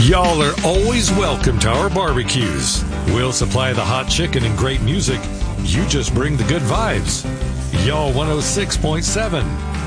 Y'all are always welcome to our barbecues. We'll supply the hot chicken and great music. You just bring the good vibes. Y'all 106.7.